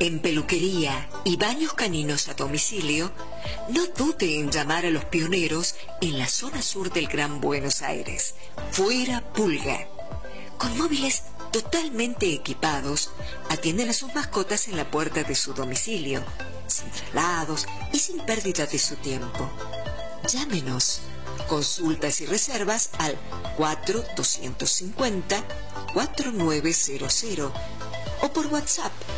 En peluquería y baños caninos a domicilio, no dude en llamar a los pioneros en la zona sur del Gran Buenos Aires. Fuera Pulga. Con móviles totalmente equipados, atienden a sus mascotas en la puerta de su domicilio, sin traslados y sin pérdida de su tiempo. Llámenos. Consultas y reservas al 4250-4900 o por WhatsApp